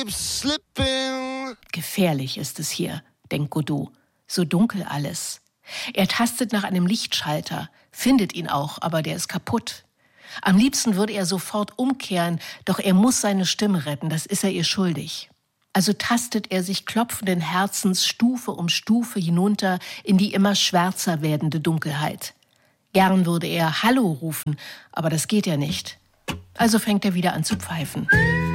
Slipping. Gefährlich ist es hier, denkt Godot. So dunkel alles. Er tastet nach einem Lichtschalter, findet ihn auch, aber der ist kaputt. Am liebsten würde er sofort umkehren, doch er muss seine Stimme retten, das ist er ihr schuldig. Also tastet er sich klopfenden Herzens Stufe um Stufe hinunter in die immer schwärzer werdende Dunkelheit. Gern würde er Hallo rufen, aber das geht ja nicht. Also fängt er wieder an zu pfeifen.